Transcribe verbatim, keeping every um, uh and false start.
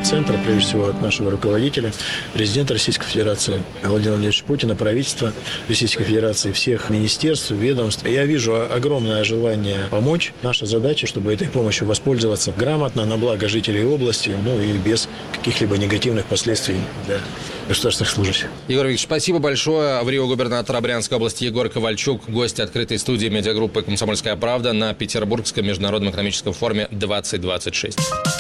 центра, прежде всего от нашего руководителя, президента Российской Федерации Владимира Владимировича Путина, правительства Российской Федерации, всех министерств, ведомств. Я вижу огромное желание помочь. Наша задача, чтобы этой помощью воспользоваться грамотно, на благо жителей области, ну и без каких-либо негативных последствий для государственных служащих. Егор Викторович, спасибо большое. В Рио губернатор Брянской области Егор Ковальчук, гость открытой студии медиагруппы «Комсомольская правда» на Петербургском международном экономическом форуме двадцать двадцать шесть.